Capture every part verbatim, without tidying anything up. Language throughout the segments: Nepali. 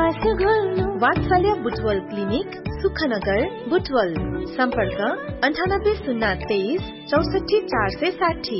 वात्सल्य बुटवल क्लिनिक सुखनगर बुटवल सम्पर्क अन्ठानब्बे शून्य तेइस चौसठी चार सय साठी।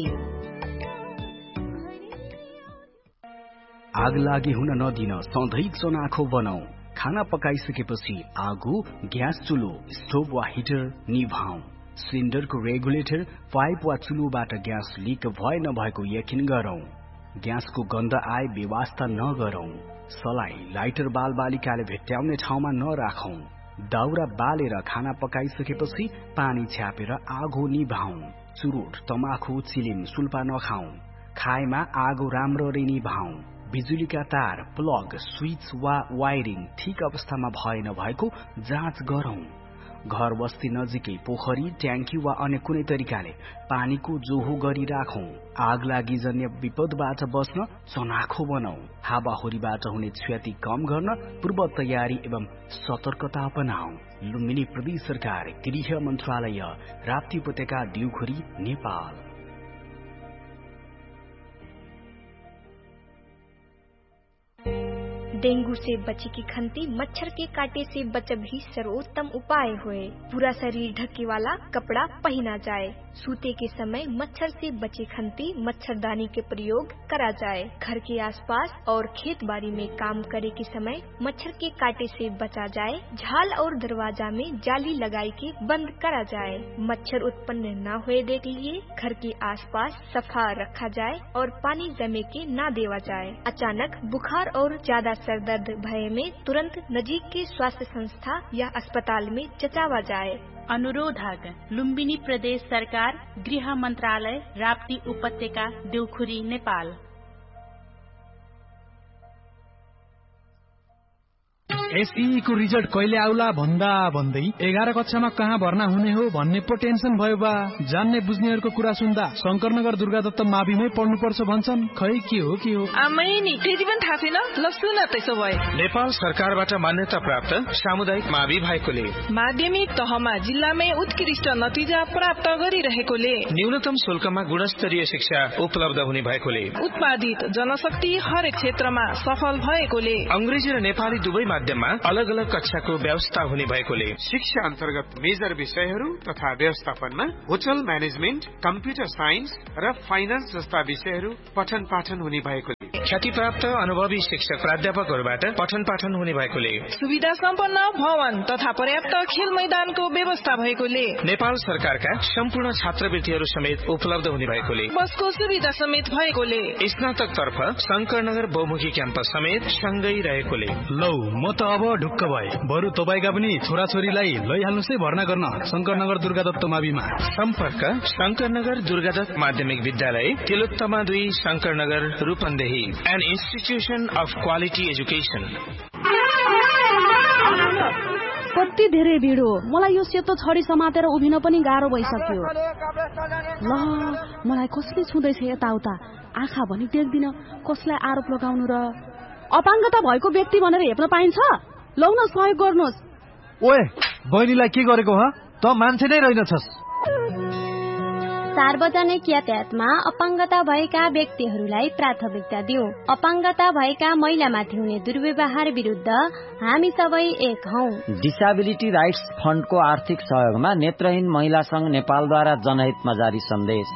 आग लागि हुन नदिन सधैँ चनाखो बनाऊ। खाना पकाइसकेपछि आगो, ग्यास चुलो, स्टोभ वा हिटर निभाऊ। सिलिन्डरको रेगुलेटर, पाइप वा चुलोबाट ग्यास लिक भए नभएको यकिन गरौं। ग्यासको गन्ध आए बेवास्ता नगरौं। सलाई, लाइटर बाल बालिकाले भेट्टाउने ठाउँमा नराखौं। दाउरा बालेर खाना पकाइसकेपछि पानी छ्यापेर आगो निभाऊ। चुरोट, तमाखु, चिलिम, सुल्पा नखाऊ। खाएमा आगो राम्ररी निभाऊ। बिजुलीका तार, प्लग, स्विच वा वायरिङ ठिक अवस्थामा भए नभएको जाँच गरौं। घर बस्ती नजिकै पोखरी, ट्याङ्की वा अन्य कुनै तरिकाले पानीको जोहो गरिराखौं। आग लागि जन्य विपदबाट बस्न चनाखो बनाऊ। हावाहुरीबाट हुने क्षति कम गर्न पूर्व तयारी एवं सतर्कता अपनाऊ। लुम्बिनी प्रदेश सरकार, गृह मन्त्रालय, राप्ती उपत्यका, डिउखुरी, नेपाल। डेंगू से बची की खंती मच्छर के काटे से बच भी सर्वोत्तम उपाय हुए। पूरा शरीर ढके वाला कपड़ा पहना जाए। सूते के समय मच्छर से बची खंती मच्छरदानी के प्रयोग करा जाए। घर के आसपास और खेत बाड़ी में काम करे के समय मच्छर के काटे से बचा जाए। झाल और दरवाजा में जाली लगाई के बंद करा जाए। मच्छर उत्पन्न न हुए देख लिए घर के आसपास सफा रखा जाए और पानी जमे के न देवा जाए। अचानक बुखार और ज्यादा सर दर्द भय में तुरंत नजीक के स्वास्थ्य संस्था या अस्पताल में जचावा जाए। अनुरोधक लुम्बिनी प्रदेश सरकार, गृह मन्त्रालय, राप्ती उपत्यका, देउखुरी, नेपाल। एसई को रिजल्ट कहिले आउला भन्दा भन्दै एघार कक्षामा कहाँ भर्ना हुने हो भन्ने पो टेन्सन भयो बा। जान्ने बुझ्नेहरूको कुरा सुन्दा शंकरनगर दुर्गादत्त माविमै पढ्नुपर्छ भन्छन्। खै के हो के हो आमै नि त्यति पनि थाहा छैन। ल सुन त्यसो भए नेपाल सरकारबाट मान्यता प्राप्त सामुदायिक मावि भएकोले माध्यमिक तहमा जिल्लामै उत्कृष्ट नतिजा प्राप्त गरिरहेकोले न्यूनतम शुल्कमा गुणस्तरीय शिक्षा उपलब्ध हुने भएकोले उत्पादित जनशक्ति हरेक क्षेत्रमा सफल भएकोले अंग्रेजी र नेपाली दुवै माध्यममा अलग अलग कक्षाको व्यवस्था हुने भएकोले शिक्षा अन्तर्गत मेजर विषयहरू तथा व्यवस्थापनमा होटल म्यानेजमेन्ट, कम्प्युटर साइन्स र फाइनान्स जस्ता विषयहरू पठन पाठन हुने भएकोले ख्यातिप्राप्त अनुभवी शिक्षक प्राध्यापकहरूबाट पठन पाठन हुने भएकोले सुविधा सम्पन्न भवन तथा पर्याप्त खेल मैदानको व्यवस्था भएकोले नेपाल सरकारका सम्पूर्ण छात्रवृत्तिहरू समेत उपलब्ध हुने भएकोले बसको सुविधा समेत भएकोले स्नातक तर्फ शंकरनगर बहुमुखी क्याम्पस समेत सँगै रहेकोले लौ म त अब ढुक्क भए। बरु तपाईका पनि छोराछोरीलाई लैहाल्नुस् है भर्ना गर्न शंकरनगर दुर्गादत्त माविमा। सम्पर्क शंकरनगर दुर्गादत्त माध्यमिक विद्यालय, तिलोत्तमा दुई, Shankar Nagar, Rupandehi. An institution of quality education. कति धेरै भिड हो। मलाई यो सेतो छडी समातेर उभिन पनि गाह्रो भइसक्यो। ल मलाई कसले छुँदैछ यताउता। आँखा भनी देख्दिन, कसलाई आरोप लगाउनु र। अपाङ्गता भएको व्यक्ति भनेर हेप्न पाइन्छ? लौ न सहयोग गर्नुहोस्। ओए बहिनीलाई के गरेको ह? त मान्छे नै रहेनछस्। सार्वजनिक यातायातमा अपाङ्गता भएका व्यक्तिहरूलाई प्राथमिकता दिऊ। अपाङ्गता भएका महिलामाथि हुने दुर्व्यवहार विरुद्ध हामी सबै एक हौं। डिसेबिलिटी राइट्स फण्डको आर्थिक सहयोगमा नेत्रहीन महिला संघ नेपालद्वारा जनहितमा जारी सन्देश।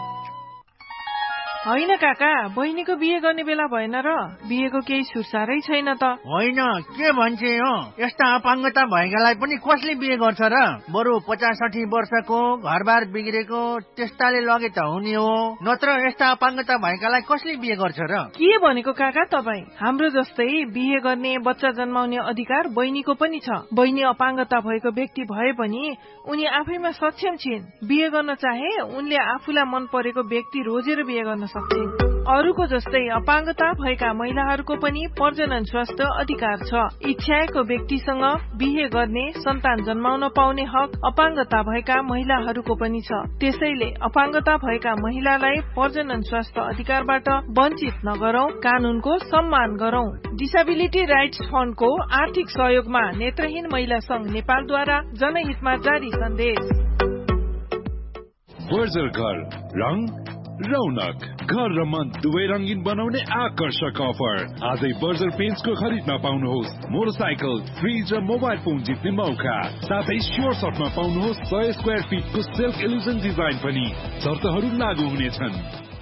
होइन काका, बहिनीको बिहे गर्ने बेला भएन र? बिहेको केही सुरसारै छैन त। होइन के भन्छे हो, यस्ता अपाङ्गता भएकालाई पनि कसले बिहे गर्छ र? बरु पचास साठी वर्षको घरबार बिग्रेको त्यस्ताले लगे त हुने हो, नत्र यस्ता अपाङ्गता भएकालाई कसले बिहे गर्छ र? के भनेको काका तपाईँ? हाम्रो जस्तै बिहे गर्ने, बच्चा जन्माउने अधिकार बहिनीको पनि छ। बहिनी अपाङ्गता भएको व्यक्ति भए पनि उनी आफैमा सक्षम छिन्। बिहे गर्न चाहे उनले आफूलाई मन परेको व्यक्ति रोजेर बिहे गर्न सक्छिन्। अरूको जस्तै अपाङ्गता भएका महिलाहरूको पनि प्रजनन स्वास्थ्य अधिकार छ। इच्छाएको व्यक्तिसँग बिहे गर्ने, सन्तान जन्माउन पाउने हक अपाङ्गता भएका महिलाहरूको पनि छ। त्यसैले अपाङ्गता भएका महिलालाई प्रजनन स्वास्थ्य अधिकारबाट वञ्चित नगरौं, कानूनको सम्मान गरौं। डिसेबिलिटी राइट्स फण्डको आर्थिक सहयोगमा नेत्रहीन महिला संघ नेपालद्वारा जनहितमा जारी सन्देश। बर्जर घर रङ रौनक घर र मन दुवै रंगीन बनाउने आकर्षक अफर। आजै बर्जर पेन्ट्सको खरिदमा पाउनुहोस् मोटरसाइकल, फ्रिज र मोबाइल फोन जित्ने मौका। साथै स्योर सर्टमा पाउनुहोस् सय स्क्वायर फिटको सेल्फ इल्युजन डिजाइन पनि। शर्तहरू लागू हुनेछन्।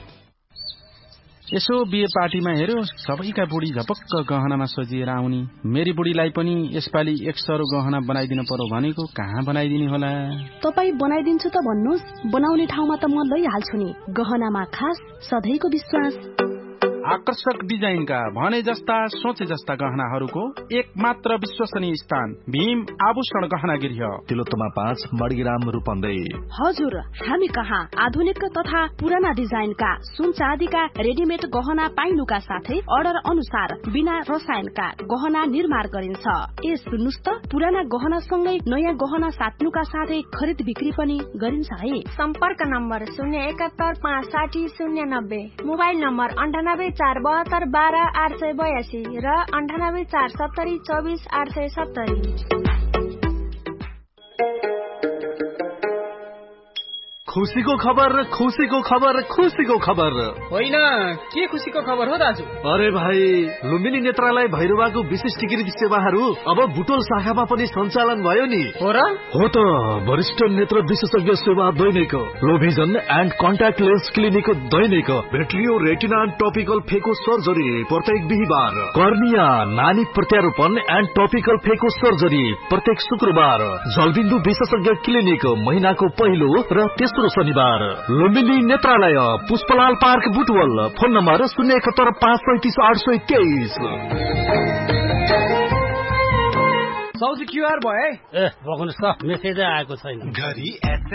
यसो बिहे पार्टीमा हेर्यो सबैका बुढी झपक्क गहनामा सजिएर आउनी। मेरी बुढीलाई पनि यसपालि एक सरो गहना बनाइदिनु पर्यो भनेको कहाँ बनाइदिने होला? तपाईँ बनाइदिन्छु त भन्नुहोस्, बनाउने ठाउँमा त म लैहाल्छु नि। गहनामा खास सधैँको विश्वास। आकर्षक डिजाइनका भने जस्ता सोचे जस्ता गहनाहरूको एक मात्र विश्वसनीय स्थान भीम आभूषण गहना गृह, तिलोत्तमा पाँच मडगिराम रूपन्दै। हजुर, हामी कहाँ आधुनिक तथा पुराना डिजाइनका सुन चाँदीका रेडिमेड गहना पाइनुका साथै अर्डर अनुसार बिना रसायनका गहना निर्माण गरिन्छ। ए सुन्नुस् त, पुराना गहना सँगै नयाँ गहना साट्नुका साथै खरिद बिक्री पनि गरिन्छ है। सम्पर्क नम्बर शून्य एकात्तर पाँच साठी शून्य नब्बे, मोबाइल नम्बर अन्ठानब्बे चार बहत्तर बाह्र आठ सय बयासी र अन्ठानब्बे चार सत्तरी चौबिस आठ सय सत्तरी। खुसीको खबर, खुसीको खबर, खुसीको खबर। होइन, के खुसीको खबर हो दाजु? अरे भाइ, लुम्बिनी नेत्रालय भैरवाको विशेष टिकट सेवाहरू अब बुटोल शाखामा पनि सञ्चालन भयो नि। हो र? हो त, वरिष्ठ नेत्र विशेषज्ञ सेवा दैनिक लोभिजन and contact lens clinic Dainik भेट्रियो retina and topical फेको सर्जरी प्रत्येक बिहिबार, कर्निया नानी प्रत्यारोपण एन्ड टपिकल फेको सर्जरी प्रत्येक शुक्रबार, जलबिन्दु विशेषज्ञ क्लिनिक महिनाको पहिलो र तेस्रो शनिबार, लुम्बिनी नेत्रालय Pushpalal park Butwal, phone number शून्य एकहत्तर पाँच पैंतिस आठ सय तेइस। सौजी क्युआर भयो है? ए बग्नुहोस् त, मेसेजै आएको छैन।